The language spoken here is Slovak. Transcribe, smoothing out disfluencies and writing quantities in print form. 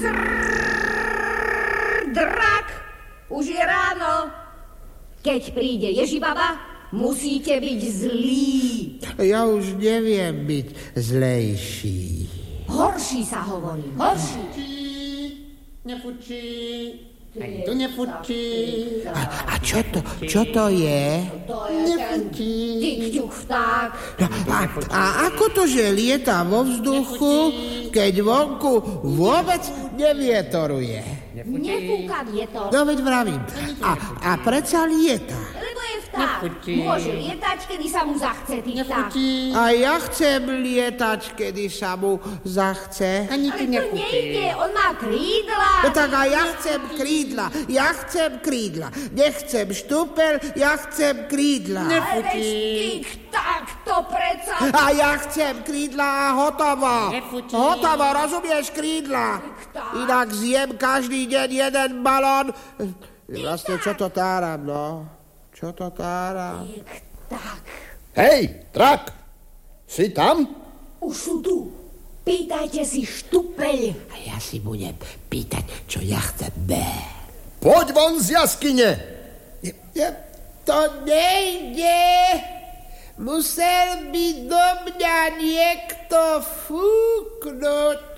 Drak! Už je ráno. Keď príde Ježibaba, musíte byť zlí. Ja už neviem byť zlejší. Horší sa hovorí, horší. Nefučí. Aj tu nefučí. A čo to je? To je nefučí. Tik-ťuk vták. A ako to, že lieta vo vzduchu, keď vonku vôbec nevietoruje? Nefúka vietor. No veď vravím. A predsa lieta. Lebo je vták. Môže lietať, kedy sa mu zachce, ty vták. A ja chcem lietať, kedy sa mu zachce. Ale to nejde, on má krídla. No tak a ja chcem krídla. Nechcem štúpel, ja chcem krídla. Ale tik-tak, to predsa. A ja chcem krídla a hotovo. Hotovo, rozumieš, krídla. Inak zjem každý deň jeden balón. Vlastne, čo to táram, no? Čo to táram? Tik-tak. Hej, Drak, si tam? Už sú tu. Pýtajte si štupeľ. A ja si budem pýtať, čo ja chcem. Poď von z jaskyne. To nejde. Musel by do mňa niekto fúknuť.